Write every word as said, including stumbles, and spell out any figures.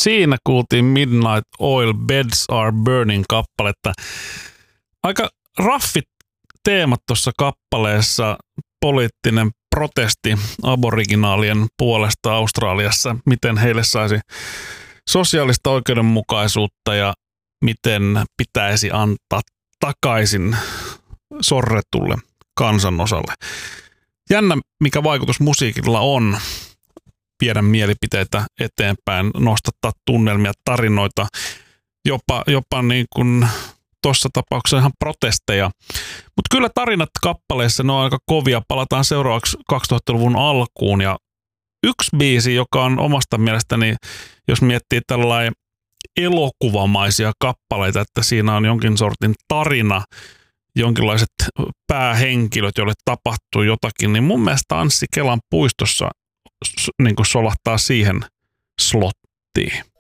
Siinä kuultiin Midnight Oil Beds Are Burning -kappaletta. Aika raffit teemat tuossa kappaleessa, poliittinen protesti aboriginaalien puolesta Australiassa, miten heille saisi sosiaalista oikeudenmukaisuutta ja miten pitäisi antaa takaisin sorretulle kansanosalle. Jännä, mikä vaikutus musiikilla on viedä mielipiteitä eteenpäin, nostattaa tunnelmia, tarinoita, jopa, jopa niin kuin tuossa tapauksessa ihan protesteja. Mutta kyllä tarinat kappaleissa, ne on aika kovia. Palataan seuraavaksi kaksituhattaluvun alkuun. Ja yksi biisi, joka on omasta mielestäni, jos miettii tällainen elokuvamaisia kappaleita, että siinä on jonkin sortin tarina, jonkinlaiset päähenkilöt, joille tapahtuu jotakin, niin mun mielestä Anssi Kelan puistossa niin kuin solahtaa siihen slottiin.